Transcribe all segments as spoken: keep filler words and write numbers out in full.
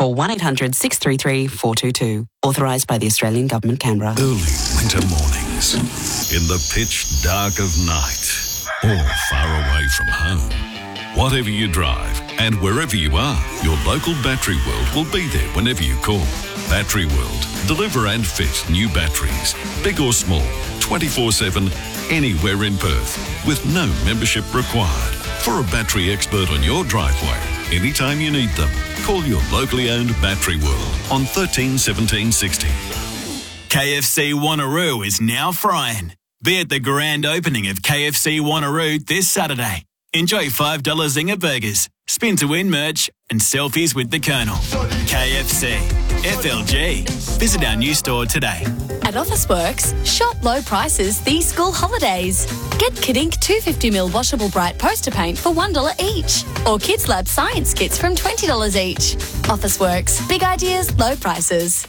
Call one eight hundred six three three four two two. Authorised by the Australian Government, Canberra. Early winter mornings, in the pitch dark of night, or far away from home. Whatever you drive and wherever you are, your local Battery World will be there whenever you call. Battery World. Deliver and fit new batteries, big or small, twenty-four seven, anywhere in Perth, with no membership required. For a battery expert on your driveway, anytime you need them, call your locally owned Battery World on thirteen seventeen sixty. K F C Wanneroo is now frying. Be at the grand opening of K F C Wanneroo this Saturday. Enjoy five dollar Zinger burgers, spin to win merch, and selfies with the Colonel. K F C. F L G. Visit our new store today. At Officeworks, shop low prices these school holidays. Get Kidink two hundred fifty milliliter washable bright poster paint for one dollar each. Or Kids Lab science kits from twenty dollars each. Officeworks. Big ideas, low prices.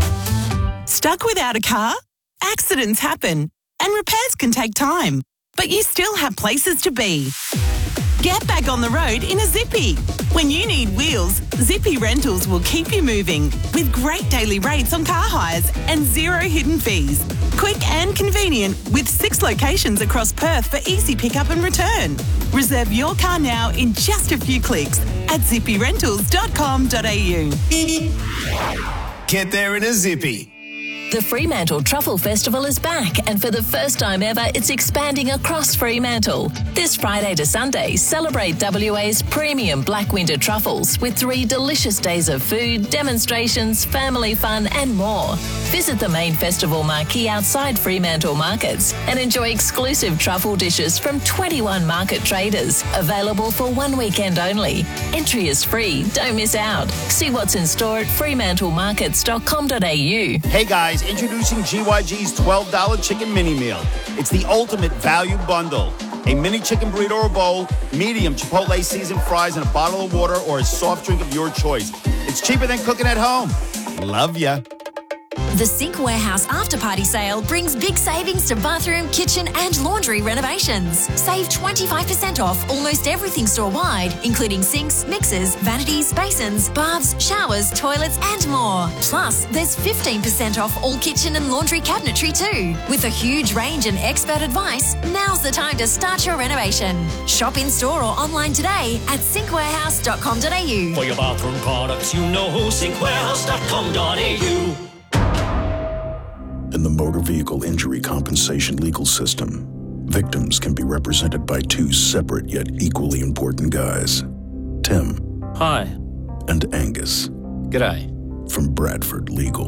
Stuck without a car? Accidents happen and repairs can take time, but you still have places to be. Get back on the road in a Zippy. When you need wheels, Zippy Rentals will keep you moving with great daily rates on car hires and zero hidden fees. Quick and convenient with six locations across Perth for easy pickup and return. Reserve your car now in just a few clicks at zippy rentals dot com dot a u. Get there in a Zippy. The Fremantle Truffle Festival is back, and for the first time ever, it's expanding across Fremantle. This Friday to Sunday, celebrate W A's premium Black Winter truffles with three delicious days of food, demonstrations, family fun and more. Visit the main festival marquee outside Fremantle Markets and enjoy exclusive truffle dishes from twenty-one market traders, available for one weekend only. Entry is free, don't miss out. See what's in store at fremantle markets dot com dot a u. Hey guys, introducing G Y G's twelve dollar chicken mini meal. It's the ultimate value bundle. A mini chicken burrito or bowl, medium Chipotle seasoned fries, and a bottle of water or a soft drink of your choice. It's cheaper than cooking at home. Love ya. The Sink Warehouse After Party Sale brings big savings to bathroom, kitchen and laundry renovations. Save twenty-five percent off almost everything store-wide, including sinks, mixers, vanities, basins, baths, showers, toilets and more. Plus, there's fifteen percent off all kitchen and laundry cabinetry too. With a huge range and expert advice, now's the time to start your renovation. Shop in-store or online today at sink warehouse dot com dot a u. For your bathroom products, you know sink warehouse dot com dot a u. In the motor vehicle injury compensation legal system, victims can be represented by two separate yet equally important guys. Tim. Hi. And Angus. G'day. From Bradford Legal.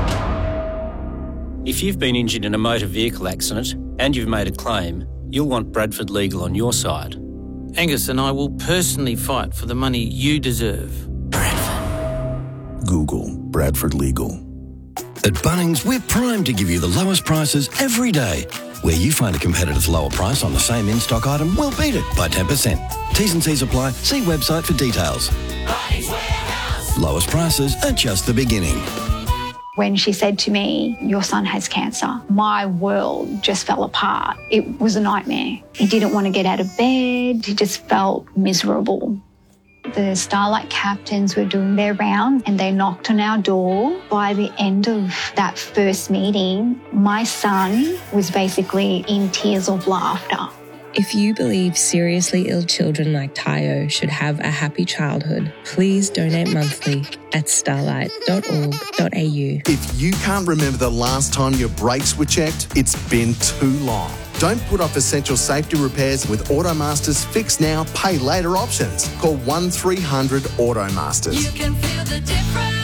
If you've been injured in a motor vehicle accident and you've made a claim, you'll want Bradford Legal on your side. Angus and I will personally fight for the money you deserve. Bradford. Google Bradford Legal. At Bunnings, we're primed to give you the lowest prices every day. Where you find a competitor's lower price on the same in-stock item, we'll beat it by ten percent. T's and C's apply. See website for details. Lowest prices are just the beginning. When she said to me, your son has cancer, my world just fell apart. It was a nightmare. He didn't want to get out of bed. He just felt miserable. The Starlight captains were doing their rounds and they knocked on our door. By the end of that first meeting, my son was basically in tears of laughter. If you believe seriously ill children like Tayo should have a happy childhood, please donate monthly at starlight dot org dot a u. If you can't remember the last time your brakes were checked, it's been too long. Don't put off essential safety repairs with Automaster's Fix Now, Pay Later options. Call one three hundred Automasters. You can feel the difference.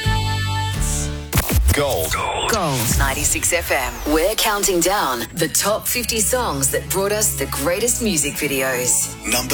Gold. Gold ninety-six F M. We're counting down the top fifty songs that brought us the greatest music videos. Number